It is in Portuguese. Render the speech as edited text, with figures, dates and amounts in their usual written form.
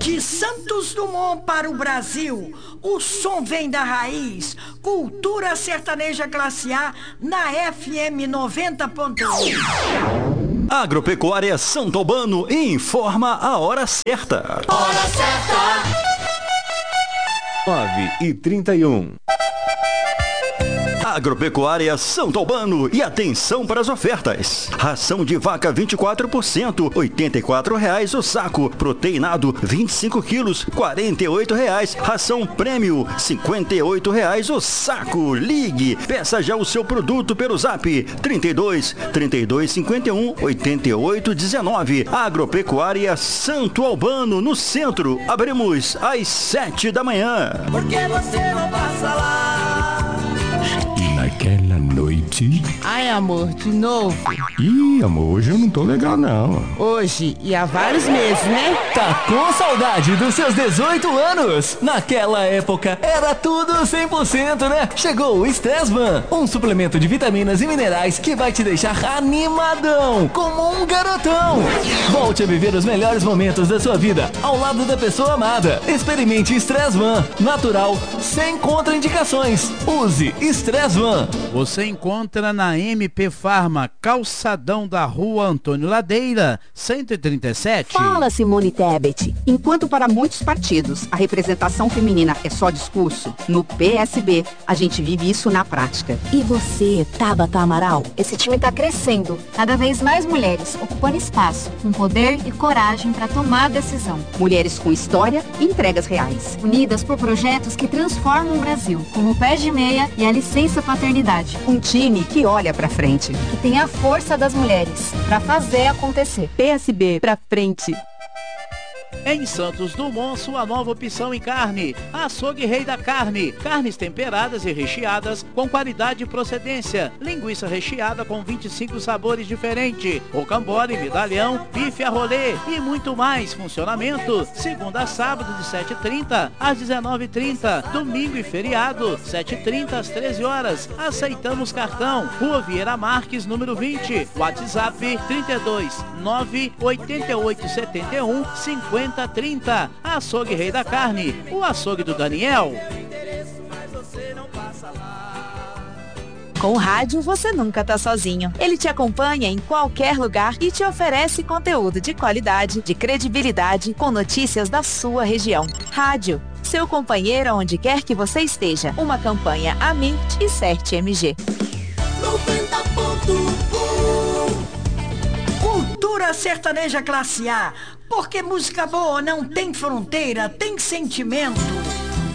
De Santos Dumont para o Brasil, o som vem da raiz. Cultura sertaneja classe A na FM 90.1. Agropecuária Santo Albano informa a hora certa. Hora certa. 9h31. Agropecuária Santo Albano, e atenção para as ofertas. Ração de vaca 24%, R$ 84,00 o saco. Proteinado 25 quilos, R$ 48,00. Ração prêmio, R$ 58,00 o saco. Ligue, peça já o seu produto pelo zap 32 51 88 19. Agropecuária Santo Albano, no centro. Abrimos às 7 da manhã. Por que você não passa lá? Naquela noite... Ai, amor, de novo? Ih, amor, hoje eu não tô legal, não. Hoje e há vários meses, né? Tá com saudade dos seus 18 anos? Naquela época era tudo 100%, né? Chegou o Stressman, um suplemento de vitaminas e minerais que vai te deixar animadão, como um garotão. Volte a viver os melhores momentos da sua vida ao lado da pessoa amada. Experimente Stressman, natural, sem contraindicações. Use Stressman. Você encontra na MP Farma, calçadão da Rua Antônio Ladeira, 137. Fala, Simone Tebet. Enquanto para muitos partidos a representação feminina é só discurso, no PSB a gente vive isso na prática. E você, Tabata Amaral? Esse time está crescendo. Cada vez mais mulheres ocupando espaço, com poder e coragem para tomar a decisão. Mulheres com história e entregas reais. Unidas por projetos que transformam o Brasil, como o Pé de Meia e a licença paternidade. Um time que olha pra frente. Que tem a força das mulheres para fazer acontecer. PSB pra frente. Em Santos Dumont, sua nova opção em carne. Açougue Rei da Carne. Carnes temperadas e recheadas com qualidade e procedência. Linguiça recheada com 25 sabores diferentes. Rocambole, medalhão, bife a rolê e muito mais. Funcionamento segunda a sábado de 7h30 às 19h30. Domingo e feriado 7h30 às 13 horas. Aceitamos cartão. Rua Vieira Marques, número 20. WhatsApp 32 98871 5030. Açougue Rei da Carne, o açougue do Daniel. Com o rádio você nunca tá sozinho. Ele te acompanha em qualquer lugar e te oferece conteúdo de qualidade, de credibilidade, com notícias da sua região. Rádio, seu companheiro onde quer que você esteja. Uma campanha Amit e CERT-MG. 90.1 Cultura sertaneja classe A. Porque música boa não tem fronteira, tem sentimento.